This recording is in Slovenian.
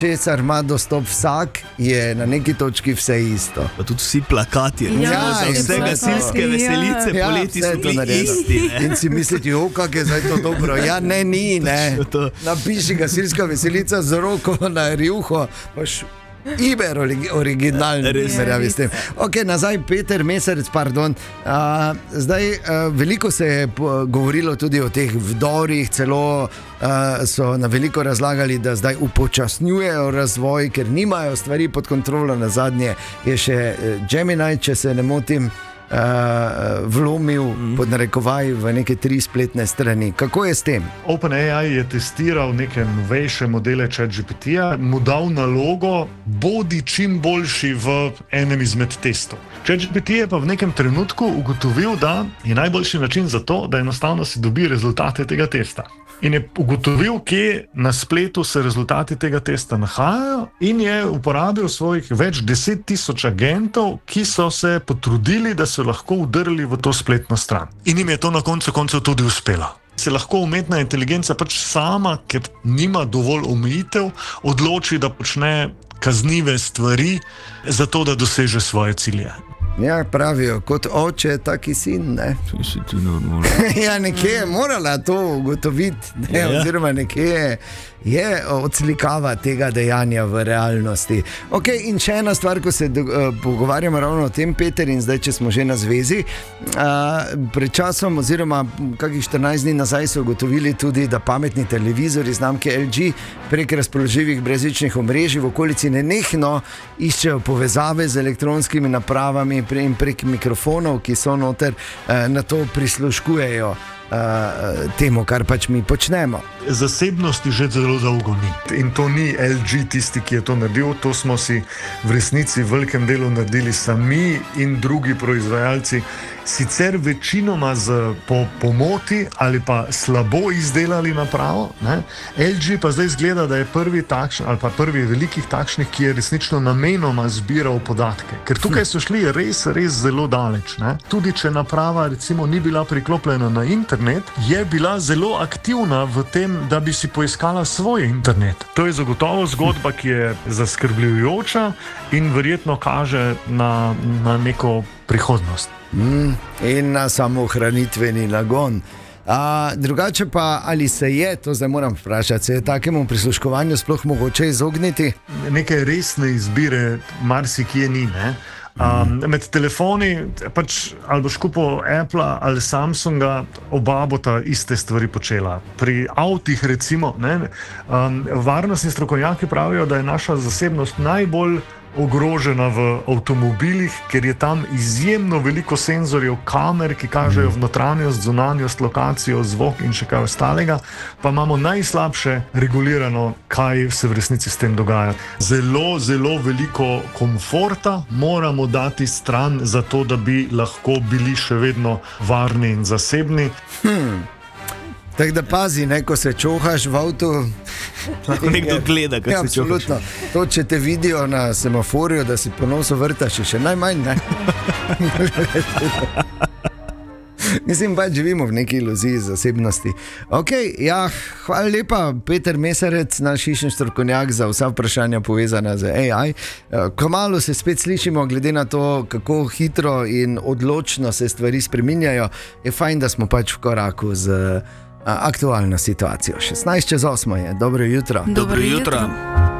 česar ima dostop vsak, je na neki točki vse isto. Pa tudi vsi plakati, Ja, in vse gasilske veselice, Ja, poleti vse so to bili narejeno. isti. Ne? In si misliti, kako je zdaj to dobro. Ja, ne, ni, ne. Točno to. Napiši gasilska veselica z roko na rjuho, paš Iber originalni, Res. primerjavi s tem. Ok, nazaj Peter Mesarec, pardon. Zdaj, veliko se je govorilo tudi o teh vdorih, celo so na veliko razlagali, da zdaj upočasnjujejo razvoj, ker nimajo stvari pod kontrolo. Na zadnje je še Gemini, če se ne motim, vlomil pod narekovaj v neke 3 spletne strani. Kako je s tem? OpenAI je testiral neke novejše modele ChatGPT-ja, mu dal nalogo, bodi čim boljši v enem izmed testov. ChatGPT je pa v nekem trenutku ugotovil, da je najboljši način za to, da enostavno si dobi rezultate tega testa. In je ugotovil, kje na spletu se rezultati tega testa nahajajo, in je uporabil svojih več 10.000 agentov, ki so se potrudili, da so lahko vdrli v to spletno stran. In jim je to na koncu koncev tudi uspelo. Se lahko umetna inteligenca pač sama, ker nima dovolj omejitev, odloči, da počne kaznive stvari, zato da doseže svoje cilje. Ja, pravijo, kot oče, taki sin, ne? Ja, nekje je morala to ugotoviti, ne? Ja. Oziroma nekje je odslikava tega dejanja v realnosti. Ok, in še ena stvar, ko se pogovarjamo ravno o tem, Peter, in zdaj, če smo že na zvezi, pred časom, oziroma kakih 14 dni nazaj so ugotovili tudi, da pametni televizori znamke LG prek razpoložljivih brezžičnih omrežij v okolici nenehno iščejo povezave z elektronskimi napravami in prek mikrofonov, ki so noter, na to prisluškujejo temu, kar pač mi počnemo. Zasebnosti že zelo dolgo ni. In to ni LG tisti, ki je to naredil, to smo si v resnici v velikem delu naredili sami in drugi proizvajalci. Sicer večinoma po pomoti ali pa slabo izdelali napravo, ne? LG pa zdaj izgleda, da je prvi takšen ali pa prvi velikih takšnih, ki je resnično namenoma zbiral podatke. Ker tukaj so šli res zelo daleč. Ne? Tudi če naprava recimo ni bila priklopljena na internet, je bila zelo aktivna v tem, da bi si poiskala svoj internet. To je zagotovo zgodba, ki je zaskrbljujoča in verjetno kaže na neko prihodnost. In na samoohranitveni nagon. Drugače pa, ali se je, to zdaj moram vprašati, se je takemu prisluškovanju sploh mogoče izogniti? Neke resne izbire marsikje ni, ne? Med telefoni, pač ali boš kupil Apple ali Samsunga, oba bota iste stvari počela. Pri avtih recimo, ne, varnostni strokovnjaki pravijo, da je naša zasebnost najbolj ogrožena v avtomobilih, ker je tam izjemno veliko senzorjev, kamer, ki kažejo v notranjost, zunanjost, lokacijo, zvok in še kaj ostalega, pa imamo najslabše regulirano, kaj se v resnici s tem dogaja. Zelo veliko komforta moramo dati stran, zato da bi lahko bili še vedno varni in zasebni. Tako da pazi, ne, ko se čohaš v avtu. Lahko nekdo gleda, kako Ja, se čuvaš. absolutno. To, če te vidijo na semaforju, da si po nosu vrtaš, je še najmanj, ne? Mislim pa, živimo v neki iluziji zasebnosti. Ok, ja, hvala lepa, Peter Mesarec, naš hišni strokovnjak za vsa vprašanja povezana z AI. Kmalu se spet slišimo, glede na to, kako hitro in odločno se stvari spreminjajo. Je fajn, da smo pač v koraku z aktualno situacijo. 16:08 je, dobro jutro. Dobro jutro.